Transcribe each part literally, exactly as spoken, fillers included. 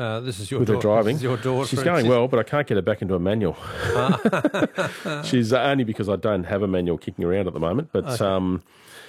Uh, this is your with her daughter. driving. This is your daughter. She's going well, but I can't get her back into a manual. She's uh, only because I don't have a manual kicking around at the moment. But Okay. um,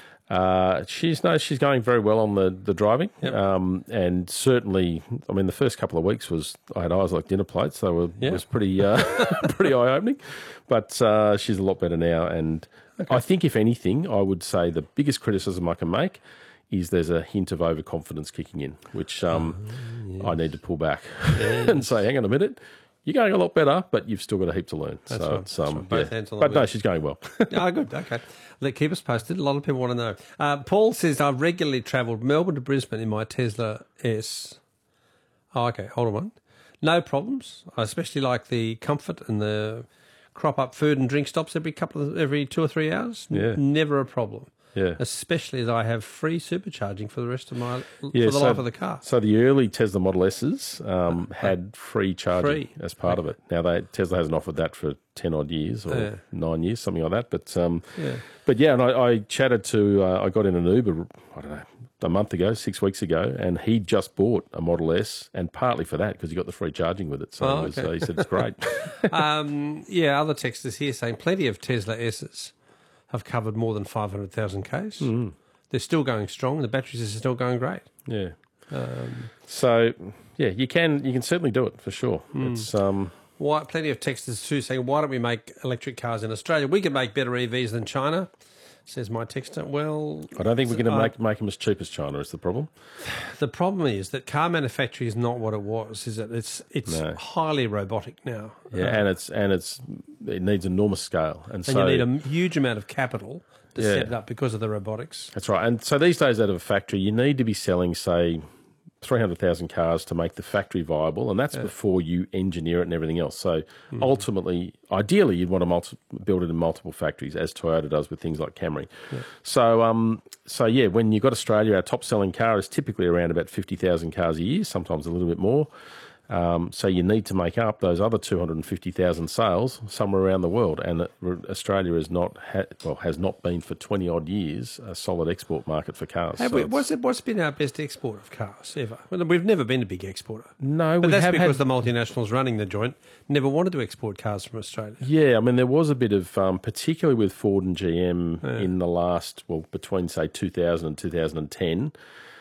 uh, she's no, she's going very well on the the driving. Yep. Um, and certainly, I mean, the first couple of weeks was I had eyes like dinner plates. They were Yeah. it was pretty uh, pretty eye opening. But uh, she's a lot better now, and Okay. I think if anything, I would say the biggest criticism I can make is there's a hint of overconfidence kicking in, which um, Oh, yes. I need to pull back Yes. and say, hang on a minute, you're going a lot better, but you've still got a heap to learn. That's so right, it's, that's um, right. Both yeah. hands on the But no, wheel. she's going well. Oh, good. Okay. Let keep us posted. A lot of people want to know. Uh, Paul says, I've regularly travelled Melbourne to Brisbane in my Tesla S. Oh, okay. Hold on one. No problems. I especially like the comfort and the crop up food and drink stops every couple of, every two or three hours. Yeah. Never a problem. Yeah. Especially as I have free supercharging for the rest of my, Yeah, for the so- life of the car. So the early Tesla Model S's um, had free charging Free. as part of it. Now they, Tesla hasn't offered that for ten odd years or Yeah. nine years, something like that. But um, Yeah. but yeah, and I, I chatted to uh, I got in an Uber, I don't know, a month ago, six weeks ago, and he just bought a Model S, and partly for that because he got the free charging with it. So Oh, it was, okay. uh, he said it's great. um, yeah, other texters here saying plenty of Tesla S's have covered more than five hundred thousand Ks. Mm. They're still going strong. The batteries are still going great. Yeah. Um, So yeah, you can you can certainly do it for sure. Mm. It's um why, plenty of texters too saying, why don't we make electric cars in Australia? We can make better E Vs than China, says my texter. Well, I don't think we're going to uh, make make them as cheap as China. Is the problem? the problem is that car manufacturing is not what it was, is it? It's it's No. highly robotic now. Yeah, and it's and it's it needs enormous scale, and, And so you need a huge amount of capital to Yeah. set it up because of the robotics. that's right. And so these days, out of a factory, you need to be selling, say, three hundred thousand cars to make the factory viable, and that's before you engineer it and everything else. So ultimately, ideally, you'd want to multi- build it in multiple factories, as Toyota does with things like Camry. So, um, so yeah, when you've got Australia, our top selling car is typically around about fifty thousand cars a year, sometimes a little bit more. Um, so you need to make up those other two hundred fifty thousand sales somewhere around the world, and Australia is not ha- well has not been for twenty odd years a solid export market for cars. Have So we, it's- what's, it, what's been our best export of cars ever? Well, we've never been a big exporter. no, But we that's have because had, the multinationals running the joint never wanted to export cars from Australia. yeah, I mean there was a bit of um, particularly with Ford and G M in the last well between say two thousand and two thousand ten.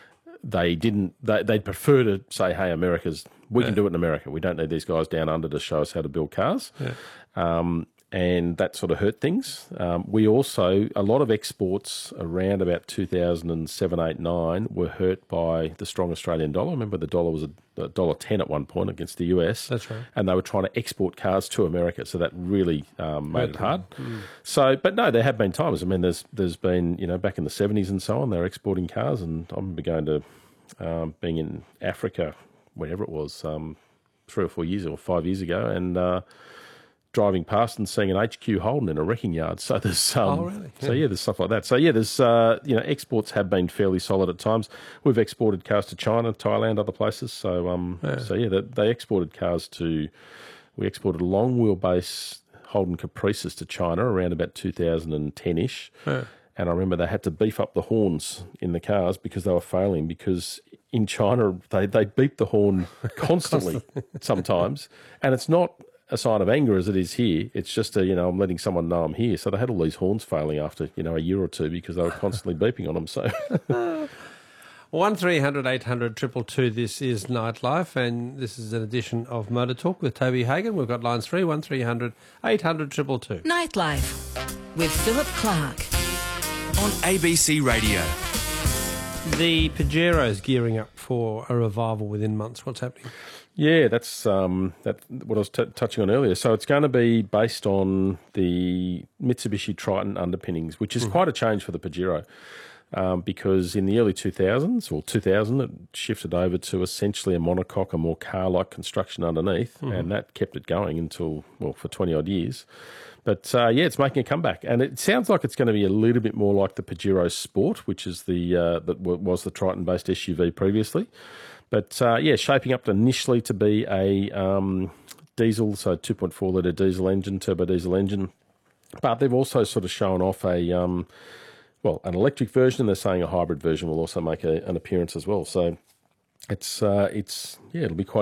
They didn't. They, they'd prefer to say, "Hey, America's we can do it in America. We don't need these guys down under to show us how to build cars." Yeah. Um, and that sort of hurt things. Um, we also a lot of exports around about two thousand seven, eight, nine were hurt by the strong Australian dollar. Remember, the dollar was a dollar ten at one point against the U S. That's right. And they were trying to export cars to America, so that really um, made Hurt it them. hard. So, but no, there have been times. I mean, there's there's been you know back in the seventies and so on, they were exporting cars, and I remember going to um, being in Africa, wherever it was, um, three or four years or five years ago, and uh, driving past and seeing an H Q Holden in a wrecking yard. So there's um, Oh, really? so yeah, there's stuff like that. So yeah, there's uh, you know exports have been fairly solid at times. We've exported cars to China, Thailand, other places. So um, Yeah. so yeah, they, they exported cars to. We exported long wheelbase Holden Caprices to China around about two thousand ten ish. Yeah. And I remember they had to beef up the horns in the cars because they were failing. Because in China, they, they beep the horn constantly sometimes. And it's not a sign of anger as it is here. It's just, a, you know, I'm letting someone know I'm here. So they had all these horns failing after, you know, a year or two because they were constantly beeping on them. So One three hundred eight hundred triple two. This is Nightlife, and this is an edition of Motor Talk with Toby Hagan. We've got lines three one three hundred eight hundred triple two. Nightlife with Philip Clark. On A B C Radio. The Pajero's gearing up for a revival within months. What's happening? yeah, that's um, that what I was t- touching on earlier. So it's going to be based on the Mitsubishi Triton underpinnings, which is quite a change for the Pajero. Um, because in the early two thousands, or two thousand, it shifted over to essentially a monocoque, a more car-like construction underneath, and that kept it going until, well, for twenty-odd years. But, uh, yeah, it's making a comeback, and it sounds like it's going to be a little bit more like the Pajero Sport, which is the uh, that w- was the Triton-based S U V previously. But, uh, yeah, shaping up initially to be a um, diesel, so two point four litre diesel engine, turbo diesel engine. But they've also sort of shown off a... Um, Well, an electric version, and they're saying a hybrid version will also make a, an appearance as well. So it's, uh, it's yeah, it'll be quite